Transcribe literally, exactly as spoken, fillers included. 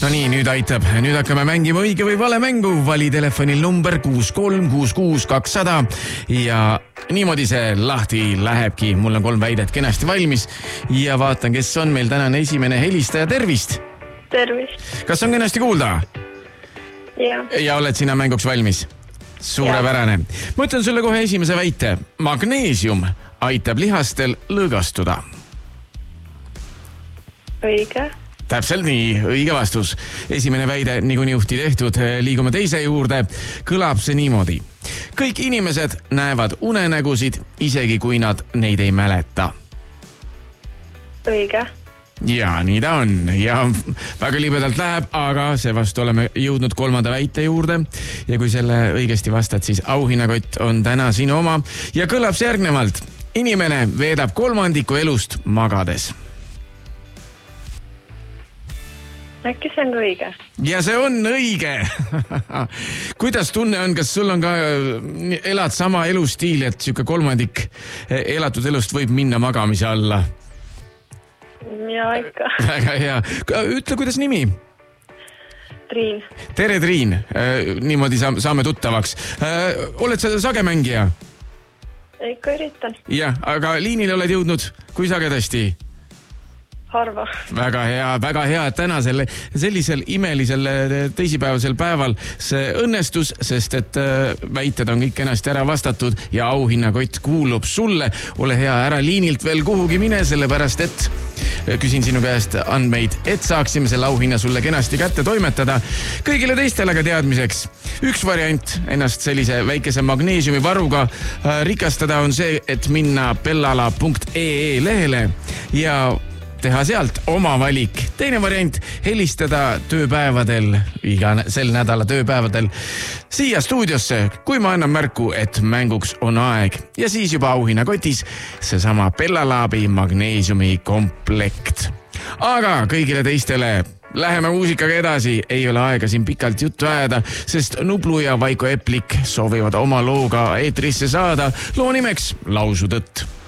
No nii, nüüd aitab. Nüüd hakkame mängima õige või vale mängu. Vali telefonil number kuus kolm kuus kuus kaks null null ja niimoodi see lahti lähebki. Mul on kolm väidet kenasti valmis ja vaatan, kes on meil tänane esimene helistaja. Tervist! Tervist! Kas on kenasti kuulda? Ja. Ja oled sina mänguks valmis? Suurepärane. Ma ütlen sulle kohe esimese väite. Magneesium aitab lihastel lõõgastuda. Õige. Täpselt nii, õige vastus. Esimene väide niikuinii juhti tehtud. Liigume teise juurde. Kõlab see niimoodi. Kõik inimesed näevad unenägusid, isegi kui nad neid ei mäleta. Õige. Ja nii ta on. Ja väga libedalt läheb, aga seevastu oleme jõudnud kolmanda väite juurde. Ja kui selle õigesti vastad, siis auhinnakott on täna sinu oma. Ja kõlab see järgnevalt. Inimene veedab kolmandiku elust magades. Äkki see on õige? Ja see on õige. Kuidas tunne on, kas sul on ka, elad sama elustiili, et siuke kolmandik elatud elust võib minna magamise alla? Ja ikka. Väga hea. Ütle, kuidas nimi? Triin. Tere, Triin. Niimoodi saame tuttavaks. Oled sa sagemängija? Ikka üritan. Jah, aga liinile oled jõudnud kui sagedasti? Harva. Väga hea, väga hea, et täna selle, sellisel imelisel teisipäevasel päeval see õnnestus, sest et väited on kõik ennast ära vastatud ja auhinnakott kuulub sulle. Ole hea, ära liinilt veel kuhugi mine, sellepärast et küsin sinu käest andmeid, et saaksime selle auhinna sulle kenasti kätte toimetada. Kõigile teistele aga teadmiseks. Üks variant ennast sellise väikese magneesiumi varuga rikastada on see, et minna bellala punkt ee lehele ja teha sealt oma valik. Teine variant, helistada tööpäevadel, iga sel nädala tööpäevadel siia stuudiosse, kui ma annan märku, et mänguks on aeg. Ja siis juba auhinnakotis seesama Bellalabi magneesiumi komplekt. Aga kõigile teistele läheme muusikaga edasi, ei ole aega siin pikalt juttu ajada, sest Nublu ja Vaiko Eplik soovivad oma looga eetrisse saada. Loo nimeks Lausu tõtt.